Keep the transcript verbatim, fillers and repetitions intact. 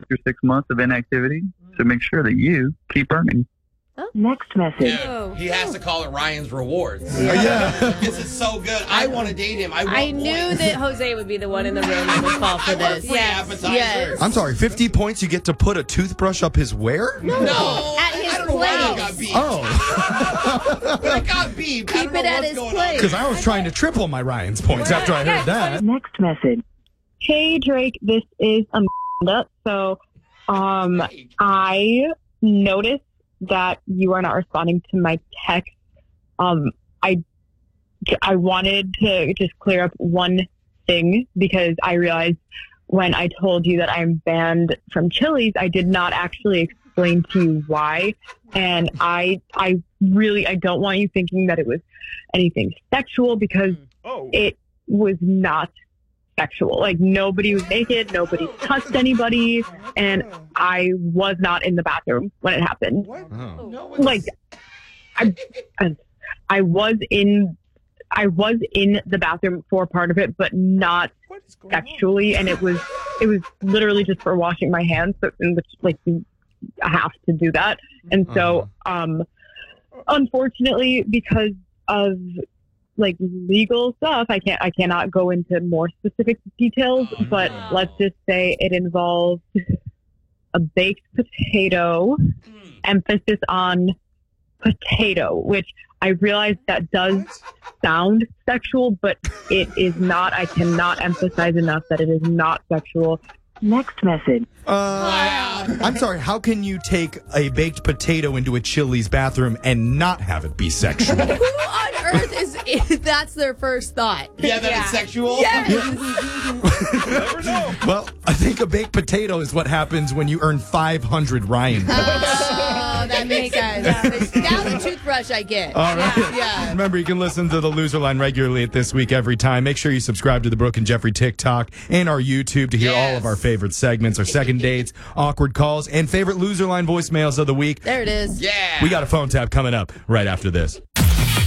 your six months of inactivity. So make sure that you keep earning. Oh. Next message. Dude, oh. he has to call it Ryan's Rewards. Yeah. yeah. This is so good. I want to date him. I, want I knew points. that Jose would be the one in the room that would fall for I want this. free appetizer. Yes. I'm sorry, fifty points you get to put a toothbrush up his where? No, No. at his I don't know why I place. got beat. Oh. But I got beat. Keep I don't know it at what's his going place. Because I was trying to triple my Ryan's points after I heard that. Next message. Hey, Drake, this is Amanda. So, um, I noticed that you are not responding to my text. Um, I, I wanted to just clear up one thing because I realized when I told you that I'm banned from Chili's, I did not actually explain to you why. And I, I really, I don't want you thinking that it was anything sexual because Oh. it was not sexual. Like, nobody was naked, nobody touched anybody, and I was not in the bathroom when it happened. What? Oh. No, Like, I, I, I was in, I was in the bathroom for part of it, but not what is going sexually, and it was, it was literally just for washing my hands, so, in which, like, you have to do that. And so, um, unfortunately, because of like legal stuff, I can't I cannot go into more specific details, Oh, but no. let's just say it involves a baked potato, on? Mm. emphasis on potato, which I realize that does sound sexual, but it is not. I cannot emphasize enough that it is not sexual. Next message. Uh, Wow. I'm sorry, how can you take a baked potato into a Chili's bathroom and not have it be sexual? Who on earth is if that's their first thought? Yeah, that is sexual? Never know. Well, I think a baked potato is what happens when you earn five hundred Ryan points. Oh, that makes sense. Now the toothbrush I get. All right. Yeah. yeah. Remember, you can listen to the Loser Line regularly at This Week Every Time. Make sure you subscribe to the Brooke and Jeffrey TikTok and our YouTube to hear Yes. all of our favorite segments, our second dates, awkward calls, and favorite Loser Line voicemails of the week. There it is. Yeah. We got a phone tap coming up right after this.